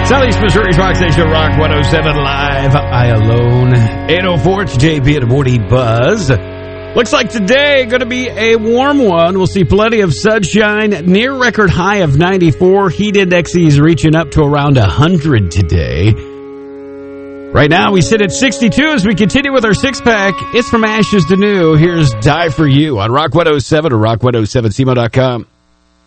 Southeast Missouri's Rock Station, Rock 107 Live. I Alone. 8:04, it's JP at the Morning Buzz. Looks like today going to be a warm one. We'll see plenty of sunshine. Near record high of 94. Heat indexes reaching up to around 100 today. Right now, we sit at 62 as we continue with our six-pack. It's From Ashes to New. Here's Die For You on Rock 107 or rock107cmo.com.